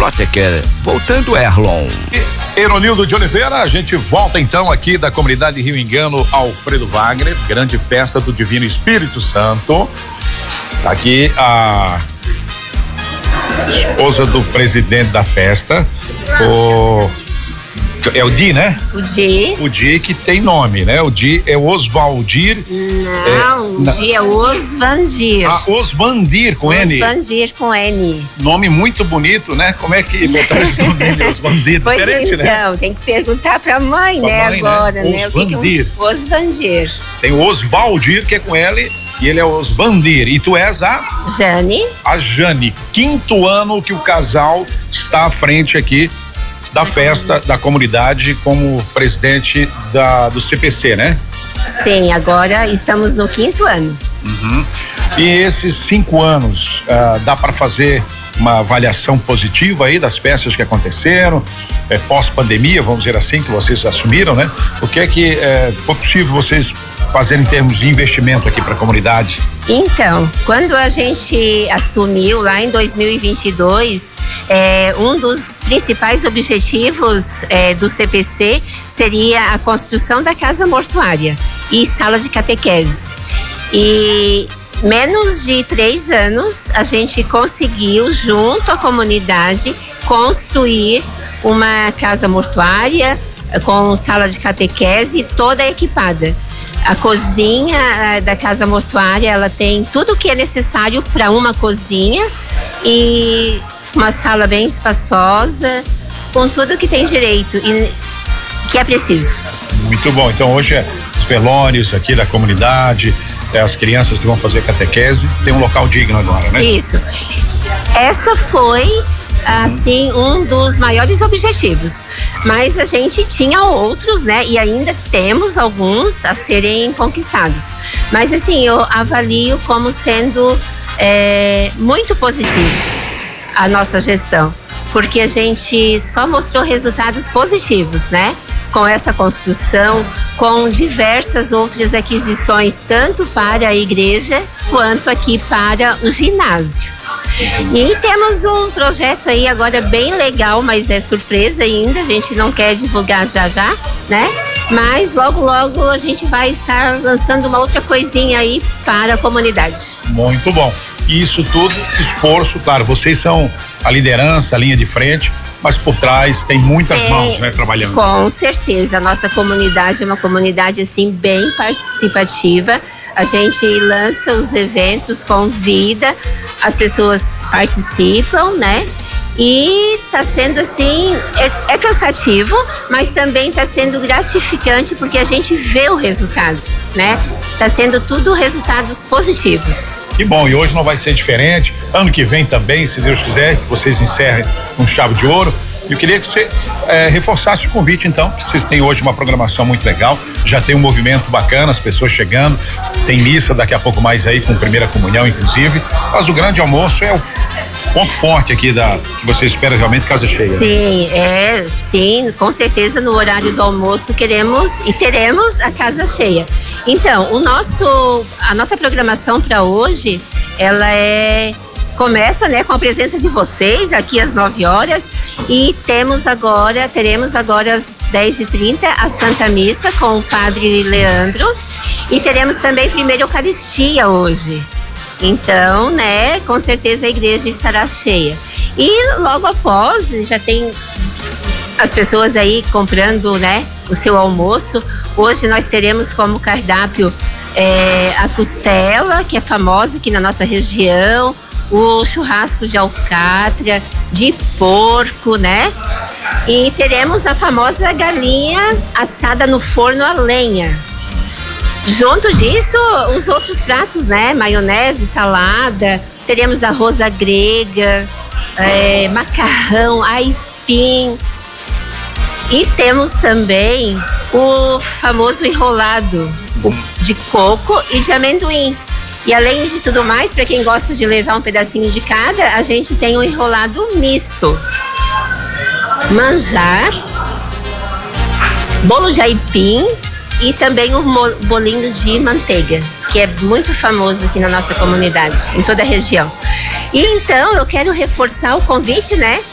Ploteker. Voltando, Erlon. Eronildo de Oliveira, a gente volta então aqui da comunidade Rio Engano Alfredo Wagner, grande festa do Divino Espírito Santo. Aqui a esposa do presidente da festa, é o Di, né? O Di que tem nome, né? O Di é Osvaldir. Não, o Di é Osvandir. Osvandir com N. Osvandir com N. Nome muito bonito, né? Como é que botaram esse nome Osvandir? Pois diferente, então, né? Tem que perguntar pra mãe, né? Mãe, agora, né? Osvandir. Osvandir. Tem o Osvaldir, que é com L, e ele é Osvandir. E tu és a? Jane. A Jane. 5º ano que o casal está à frente aqui da festa da comunidade como presidente do CPC, né? Sim, agora estamos no 5º ano. Uhum. E esses 5 anos, dá para fazer uma avaliação positiva aí das festas que aconteceram, pós-pandemia, vamos dizer assim, que vocês assumiram, né? O que é que foi possível vocês fazerem em termos de investimento aqui para a comunidade? Então, quando a gente assumiu lá em 2022, um dos principais objetivos do CPC seria a construção da casa mortuária e sala de catequese. E menos de 3 anos a gente conseguiu, junto à comunidade, construir uma casa mortuária com sala de catequese toda equipada. A cozinha da casa mortuária, ela tem tudo o que é necessário para uma cozinha e uma sala bem espaçosa, com tudo que tem direito e que é preciso. Muito bom. Então hoje os velórios aqui da comunidade, as crianças que vão fazer catequese, tem um local digno agora, né? Isso. Essa foi assim, um dos maiores objetivos. Mas a gente tinha outros, né? E ainda temos alguns a serem conquistados. Mas assim, eu avalio como sendo muito positivo a nossa gestão. Porque a gente só mostrou resultados positivos, né? Com essa construção, com diversas outras aquisições, tanto para a igreja quanto aqui para o ginásio. E temos um projeto aí agora bem legal, mas é surpresa ainda, a gente não quer divulgar já, né? Mas logo a gente vai estar lançando uma outra coisinha aí para a comunidade. Muito bom. E isso tudo, esforço, claro, vocês são a liderança, a linha de frente, mas por trás tem muitas mãos, né, trabalhando. Com certeza, a nossa comunidade é uma comunidade assim bem participativa. A gente lança os eventos, convida, as pessoas participam, né? E tá sendo assim, é cansativo, mas também tá sendo gratificante porque a gente vê o resultado, né? Tá sendo tudo resultados positivos. Que bom, e hoje não vai ser diferente. Ano que vem também, se Deus quiser, que vocês encerrem com chave de ouro. Eu queria que você reforçasse o convite, então, que vocês têm hoje uma programação muito legal, já tem um movimento bacana, as pessoas chegando, tem missa daqui a pouco mais aí, com primeira comunhão, inclusive, mas o grande almoço é o ponto forte aqui que você espera realmente casa cheia. Sim, sim, com certeza no horário do almoço queremos e teremos a casa cheia. Então, a nossa programação para hoje, ela começa, né, com a presença de vocês aqui às 9 horas e teremos agora às 10h30 a Santa Missa com o Padre Leandro e teremos também primeira Eucaristia hoje. Então, né, com certeza a igreja estará cheia. E logo após, já tem as pessoas aí comprando, né, o seu almoço. Hoje nós teremos como cardápio a costela, que é famosa aqui na nossa região, o churrasco de alcatra, de porco, né? E teremos a famosa galinha assada no forno a lenha. Junto disso, os outros pratos, né? Maionese, salada, teremos arroz à grega, macarrão, aipim. E temos também o famoso enrolado de coco e de amendoim. E além de tudo mais, para quem gosta de levar um pedacinho de cada, a gente tem o enrolado misto. Manjar, bolo de aipim e também o bolinho de manteiga, que é muito famoso aqui na nossa comunidade, em toda a região. E então eu quero reforçar o convite, né?